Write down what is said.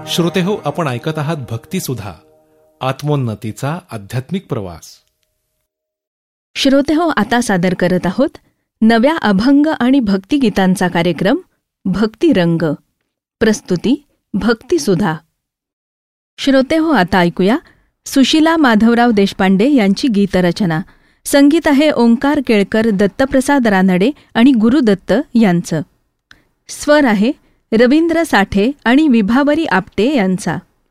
श्रोतेहो, आपण ऐकत आहात भक्तिसुधा, आत्मोन्नतीचा आध्यात्मिक प्रवास. श्रोतेहो, आता सादर करत आहोत नव्या अभंग आणि भक्तिगीतांचा कार्यक्रम भक्तिरंग. प्रस्तुती भक्तिसुधा. श्रोतेहो, आता ऐकूया सुशीला माधवराव देशपांडे यांची गीतरचना. संगीत आहे ओंकार केळकर, दत्तप्रसाद रानडे आणि गुरुदत्त यांचं. स्वर आहे रवींद्र साठे आणि विभावरी आपटे यांचा.